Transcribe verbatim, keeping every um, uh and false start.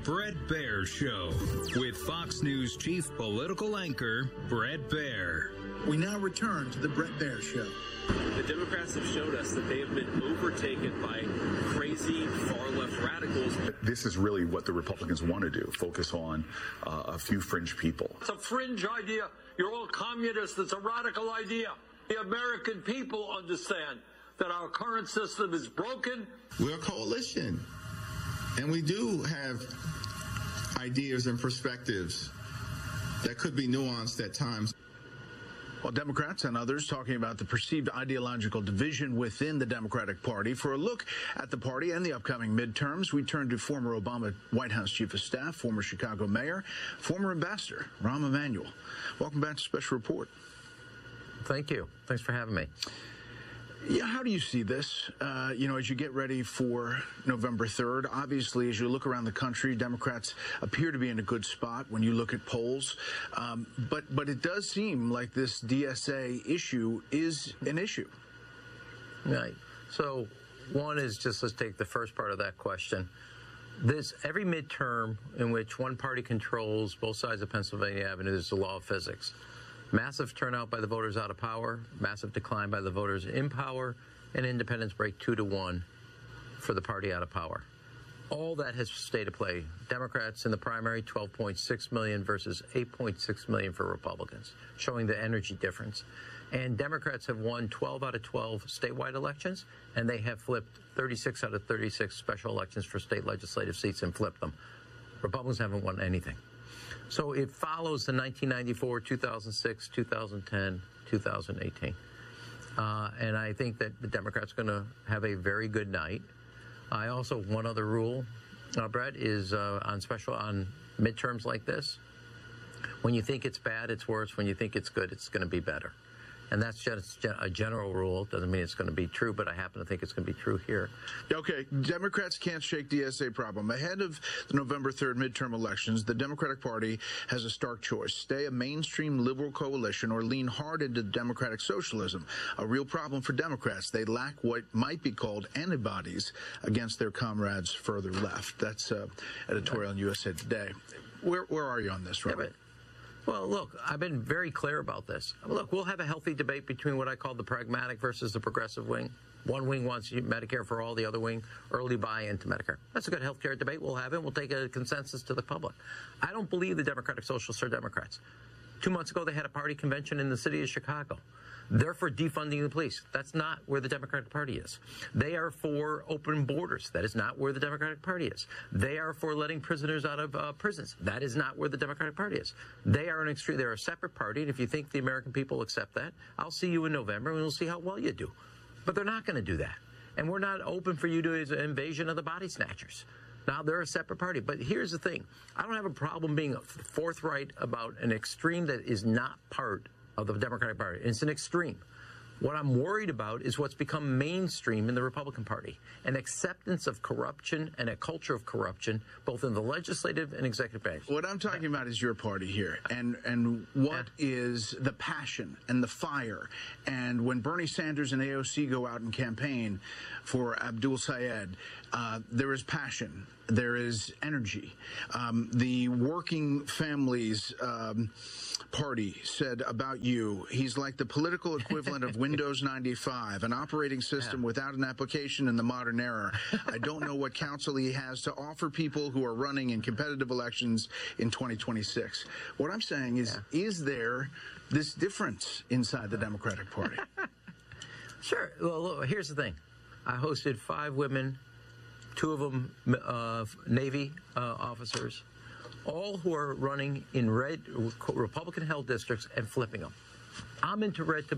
Bret Baier Show with Fox News chief political anchor Bret Baier. We now return to the Bret Baier Show. The Democrats have showed us that they have been overtaken by crazy far-left radicals. This is really what the Republicans want to do, focus on uh, a few fringe people. It's a fringe idea. You're all communists. It's a radical idea. The American people understand that our current system is broken. We're a coalition, and we do have ideas and perspectives that could be nuanced at times. Well, Democrats and others talking about the perceived ideological division within the Democratic Party. For a look at the party and the upcoming midterms, we turn to former Obama White House Chief of Staff, former Chicago Mayor, former Ambassador Rahm Emanuel. Welcome back to Special Report. Thank you. Thanks for having me. Yeah, how do you see this, uh, you know, as you get ready for November third? Obviously, as you look around the country, Democrats appear to be in a good spot when you look at polls. Um, but, but it does seem like this D S A issue is an issue. Right. So one is just, let's take the first part of that question. This, every midterm in which one party controls both sides of Pennsylvania Avenue, there's the law of physics. Massive turnout by the voters out of power, massive decline by the voters in power, and independents break two to one for the party out of power. All that has stayed at play. Democrats in the primary, twelve point six million versus eight point six million for Republicans, showing the energy difference. And Democrats have won twelve out of twelve statewide elections, and they have flipped thirty-six out of thirty-six special elections for state legislative seats and flipped them. Republicans haven't won anything. So it follows the nineteen ninety-four, two thousand six, two thousand ten, two thousand eighteen. Uh, and I think that the Democrats are going to have a very good night. I also, one other rule, uh, Bret, is uh, on special, on midterms like this, when you think it's bad, it's worse. When you think it's good, it's going to be better. And that's just a general rule. Doesn't mean it's going to be true, but I happen to think it's going to be true here. Okay, Democrats can't shake D S A problem. Ahead of the November third midterm elections, the Democratic Party has a stark choice. Stay a mainstream liberal coalition or lean hard into democratic socialism. A real problem for Democrats. They lack what might be called antibodies against their comrades further left. That's uh, editorial in U S A Today. Where, where are you on this, Robert? Yeah, Well, look, I've been very clear about this. Look, we'll have a healthy debate between what I call the pragmatic versus the progressive wing. One wing wants Medicare for all, the other wing early buy into Medicare. That's a good health care debate. We'll have it. We'll take a consensus to the public. I don't believe the Democratic Socialists are Democrats. Two months ago, they had a party convention in the city of Chicago. They're for defunding the police. That's not where the Democratic Party is. They are for open borders. That is not where the Democratic Party is. They are for letting prisoners out of uh, prisons. That is not where the Democratic Party is. They are an extreme. They're a separate party, and if you think the American people accept that, I'll see you in November, and we'll see how well you do. But they're not going to do that, and we're not open for you to as an invasion of the body snatchers. Now, they're a separate party. But here's the thing. I don't have a problem being forthright about an extreme that is not part of the Democratic Party. It's an extreme. What I'm worried about is what's become mainstream in the Republican Party, an acceptance of corruption and a culture of corruption, both in the legislative and executive branch. What I'm talking about is your party here, and and what yeah. is the passion and the fire. And when Bernie Sanders and A O C go out and campaign for Abdul Sayed, uh, there is passion. There is energy. Um, the Working Families um, Party said about you, he's like the political equivalent of Windows ninety-five, an operating system yeah. without an application in the modern era. I don't know what counsel he has to offer people who are running in competitive elections in twenty twenty-six. What I'm saying is, yeah. is there this difference inside the Democratic Party? Sure. Well, look, here's the thing. I hosted five women, two of them uh, Navy uh, officers, all who are running in red Republican-held districts and flipping them. I'm into red to